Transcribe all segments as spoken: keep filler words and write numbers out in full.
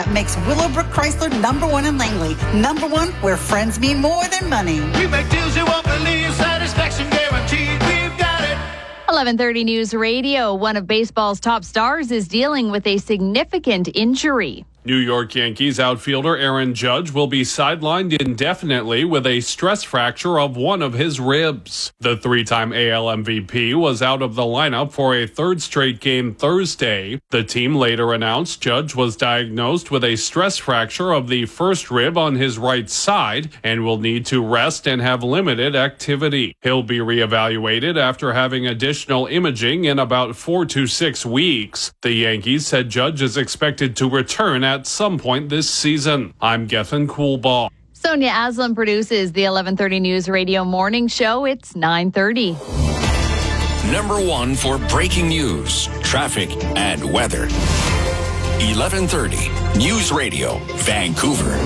that makes Willowbrook Chrysler number one in Langley. Number one, where friends mean more than money. We make deals you won't believe, satisfaction guaranteed. We've got it. eleven thirty News Radio. One of baseball's top stars is dealing with a significant injury. New York Yankees outfielder Aaron Judge will be sidelined indefinitely with a stress fracture of one of his ribs. The three-time A L M V P was out of the lineup for a third straight game Thursday. The team later announced Judge was diagnosed with a stress fracture of the first rib on his right side and will need to rest and have limited activity. He'll be reevaluated after having additional imaging in about four to six weeks. The Yankees said Judge is expected to return at at some point this season. I'm Gethin Coolbaugh. Sonia Aslam produces the eleven thirty News Radio Morning Show. It's nine thirty. Number one for breaking news, traffic, and weather. eleven thirty News Radio, Vancouver.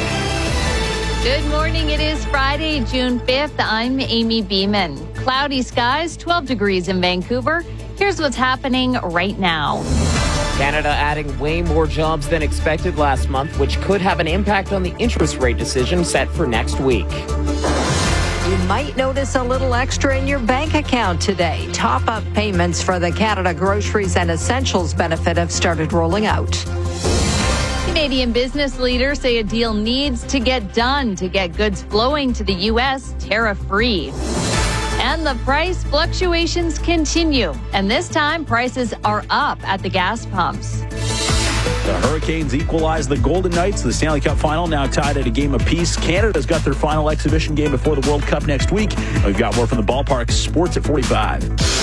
Good morning. It is Friday, June fifth. I'm Amy Beeman. Cloudy skies, twelve degrees in Vancouver. Here's what's happening right now. Canada adding way more jobs than expected last month, which could have an impact on the interest rate decision set for next week. You might notice a little extra in your bank account today. Top-up payments for the Canada Groceries and Essentials benefit have started rolling out. Canadian business leaders say a deal needs to get done to get goods flowing to the U S tariff-free. And the price fluctuations continue. And this time, prices are up at the gas pumps. The Hurricanes equalize the Golden Knights. The Stanley Cup final now tied at a game apiece. Canada's got their final exhibition game before the World Cup next week. We've got more from the ballpark. Sports at forty-five.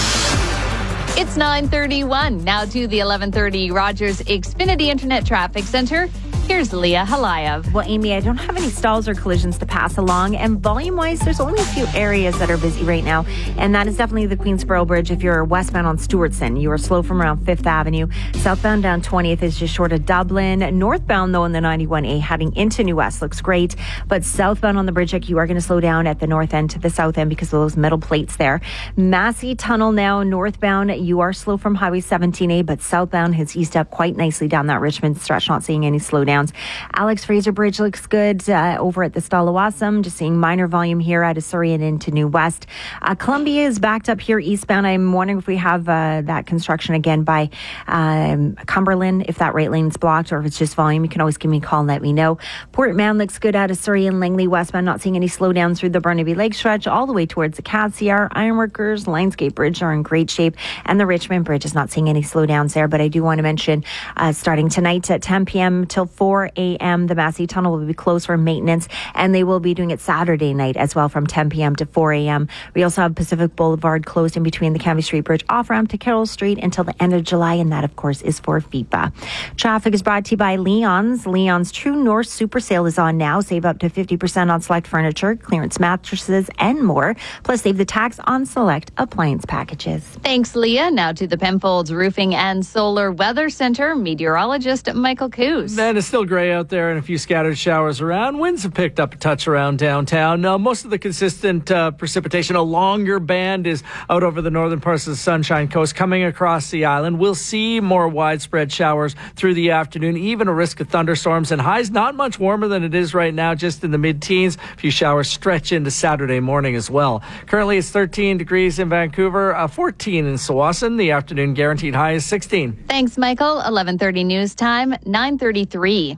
It's nine thirty-one. Now to the eleven thirty Rogers Xfinity Internet Traffic Center. Here's Leah Halayev. Well, Amy, I don't have any stalls or collisions to pass along. And volume-wise, there's only a few areas that are busy right now. And that is definitely the Queensboro Bridge. If you're westbound on Stewartson, you are slow from around fifth Avenue. Southbound down twentieth is just short of Dublin. Northbound, though, in the ninety-one A heading into New West looks great. But southbound on the bridge, you are going to slow down at the north end to the south end because of those metal plates there. Massey Tunnel now northbound. You are slow from Highway seventeen A, but southbound has eased up quite nicely down that Richmond stretch. Not seeing any slowdowns. Alex Fraser Bridge looks good uh, over at the Stallawasam. Just seeing minor volume here out of Surrey and into New West. Uh, Columbia is backed up here eastbound. I'm wondering if we have uh, that construction again by um, Cumberland, if that right lane's blocked or if it's just volume. You can always give me a call and let me know. Port Mann looks good out of Surrey and Langley westbound. Not seeing any slowdowns through the Burnaby Lake stretch all the way towards the Cassiar. Ironworkers, Lionsgate Bridge are in great shape, and the Richmond Bridge is not seeing any slowdowns there. But I do want to mention uh, starting tonight at ten p.m. till four a.m. the Massey Tunnel will be closed for maintenance, and they will be doing it Saturday night as well from ten p.m. to four a.m. We also have Pacific Boulevard closed in between the Cambie Street Bridge off-ramp to Carroll Street until the end of July, and that, of course, is for FIPA. Traffic is brought to you by Leon's. Leon's True North Super Sale is on now. Save up to fifty percent on select furniture, clearance mattresses, and more. Plus, save the tax on select appliance packages. Thanks, Leah. Now to the Penfolds Roofing and Solar Weather Center. Meteorologist Michael Coos. And it's still gray out there and a few scattered showers around. Winds have picked up a touch around downtown. Now, most of the consistent uh, precipitation, a longer band, is out over the northern parts of the Sunshine Coast coming across the island. We'll see more widespread showers through the afternoon, even a risk of thunderstorms, and highs not much warmer than it is right now, just in the mid-teens. A few showers stretch into Saturday morning as well. Currently, it's thirteen degrees in Vancouver, uh, fourteen in Tsawwassen. The afternoon guaranteed high is sixteen. Thanks, Michael. eleven thirty news time, nine thirty-three.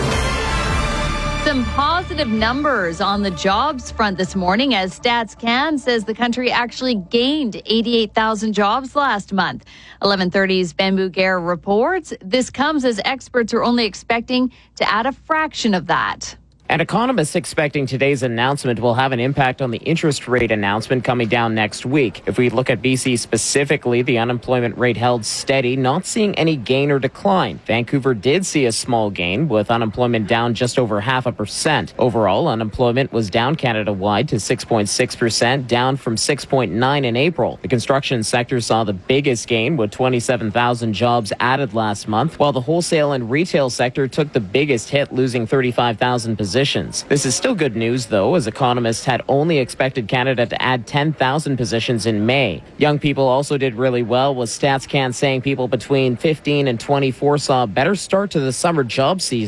Some positive numbers on the jobs front this morning as StatsCan says the country actually gained eighty-eight thousand jobs last month. eleven thirty's Ben Bouguer reports this comes as experts are only expecting to add a fraction of that. And economists expecting today's announcement will have an impact on the interest rate announcement coming down next week. If we look at B C specifically, the unemployment rate held steady, not seeing any gain or decline. Vancouver did see a small gain, with unemployment down just over half a percent. Overall, unemployment was down Canada-wide to six point six percent, down from six point nine in April. The construction sector saw the biggest gain, with twenty-seven thousand jobs added last month, while the wholesale and retail sector took the biggest hit, losing thirty-five thousand positions. This is still good news, though, as economists had only expected Canada to add ten thousand positions in May. Young people also did really well, with StatsCan saying people between fifteen and twenty-four saw a better start to the summer job season.